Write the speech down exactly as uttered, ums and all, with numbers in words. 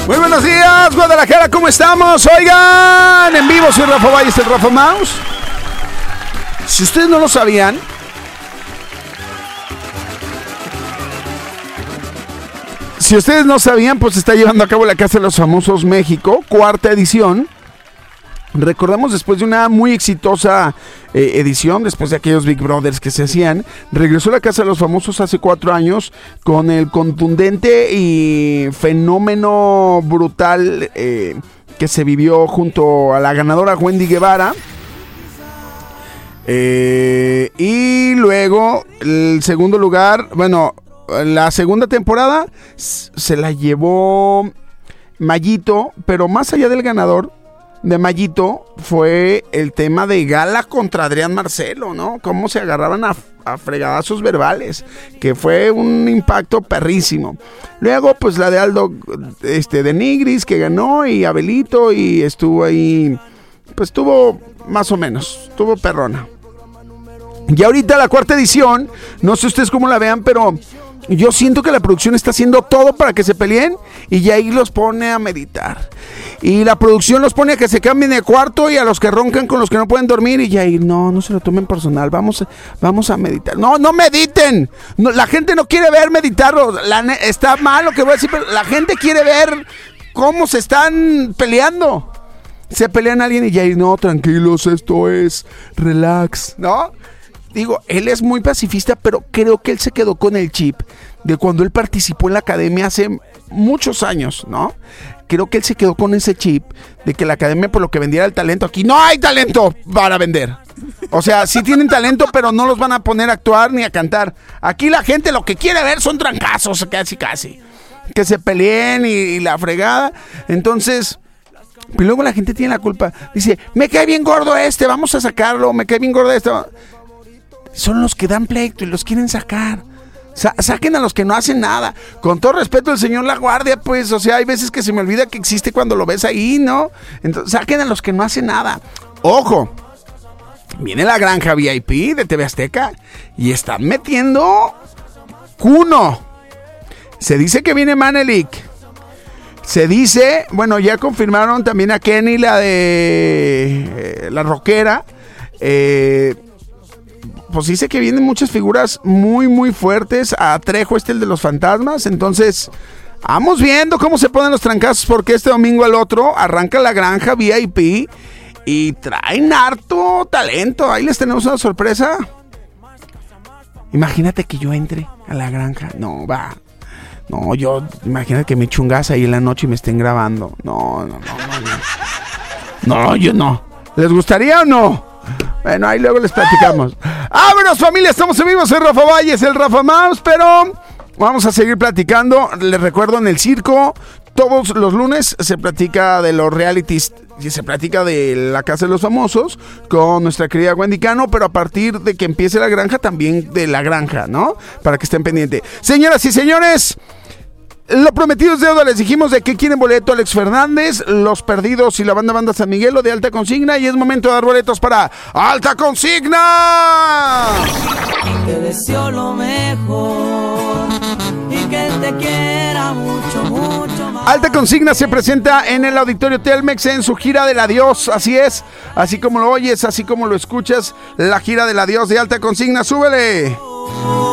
Muy buenos días, Guadalajara, ¿cómo estamos? Oigan, en vivo soy Rafa Valles, el Rafa Mouse. Si ustedes no lo sabían, si ustedes no sabían, pues se está llevando a cabo la Casa de los Famosos México, cuarta edición. Recordamos, después de una muy exitosa eh, edición, después de aquellos Big Brothers que se hacían, regresó la Casa de los Famosos hace cuatro años con el contundente y fenómeno brutal eh, que se vivió junto a la ganadora Wendy Guevara. Eh, y luego, el segundo lugar, bueno, la segunda temporada se la llevó Mayito, pero más allá del ganador de Mayito fue el tema de Gala contra Adrián Marcelo, ¿no? Cómo se agarraban a, a fregadazos verbales, que fue un impacto perrísimo. Luego, pues la de Aldo, este, de Nigris, que ganó, y Abelito, y estuvo ahí, pues estuvo más o menos, estuvo perrona. Y ahorita la cuarta edición, no sé ustedes cómo la vean, pero yo siento que la producción está haciendo todo para que se peleen y ya ahí los pone a meditar. Y la producción los pone a que se cambien de cuarto y a los que roncan con los que no pueden dormir y ya ahí, no, no se lo tomen personal, vamos, vamos a meditar. No, no mediten. No, la gente no quiere ver meditar. La, está mal lo que voy a decir, pero la gente quiere ver cómo se están peleando. Se pelean a alguien y ya ahí, no, tranquilos, esto es relax, ¿no? Digo, él es muy pacifista, pero creo que él se quedó con el chip de cuando él participó en la academia hace muchos años, ¿no? Creo que él se quedó con ese chip de que la academia por lo que vendiera el talento. Aquí no hay talento para vender. O sea, sí tienen talento, pero no los van a poner a actuar ni a cantar. Aquí la gente lo que quiere ver son trancazos, casi casi. Que se peleen y, y la fregada. Entonces, y luego la gente tiene la culpa. Dice, me cae bien gordo este, vamos a sacarlo. Me cae bien gordo este. Son los que dan pleito y los quieren sacar. Sa- saquen a los que no hacen nada. Con todo respeto al señor La Guardia, pues, o sea, hay veces que se me olvida que existe cuando lo ves ahí, ¿no? Entonces, saquen a los que no hacen nada. ¡Ojo! Viene la granja V I P de T V Azteca y están metiendo Kuno. Se dice que viene Manelik. Se dice, bueno, ya confirmaron también a Kenny, la de eh, la rockera. Eh... Pues dice que vienen muchas figuras muy, muy fuertes. A Trejo, este el de los fantasmas. Entonces, vamos viendo cómo se ponen los trancazos, porque este domingo al otro arranca la granja V I P y traen harto talento. Ahí les tenemos una sorpresa. Imagínate que yo entre a la granja. No, va. No, yo, imagínate que me chungas ahí en la noche y me estén grabando. No, no, no, no. No, no yo no. ¿Les gustaría o no? Bueno, ahí luego les platicamos. ¡Vámonos, familia! Estamos en vivo, soy Rafa Valles, el Rafa Mouse, pero vamos a seguir platicando. Les recuerdo, en el circo, todos los lunes se platica de los realities, se platica de la Casa de los Famosos con nuestra querida Wendy Cano, pero a partir de que empiece la granja, también de la granja, ¿no? Para que estén pendientes. Señoras y señores, lo prometido es deuda. Les dijimos de que quieren boleto Alex Fernández, Los Perdidos y la banda Banda San Miguel, de Alta Consigna, y es momento de dar boletos para Alta Consigna. Te deseo lo mejor y que te quiera mucho, mucho más. Alta Consigna se presenta en el Auditorio Telmex en su gira del adiós, así es, así como lo oyes, así como lo escuchas, la gira del adiós de Alta Consigna. ¡Súbele!